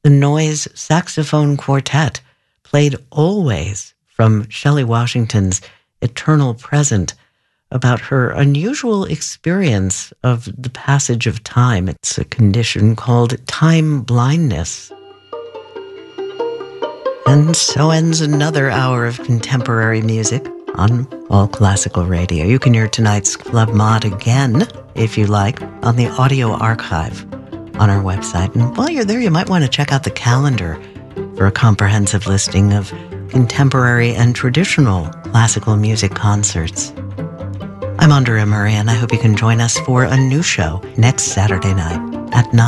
the Noise Saxophone Quartet played Always from Shelley Washington's Eternal Present, about her unusual experience of the passage of time. It's a condition called time blindness. And so ends another hour of contemporary music on All Classical Radio. You can hear tonight's Club Mod again, if you like, on the audio archive on our website. And while you're there, you might want to check out the calendar for a comprehensive listing of contemporary and traditional classical music concerts. I'm Andrea Murray, and I hope you can join us for a new show next Saturday night at 9.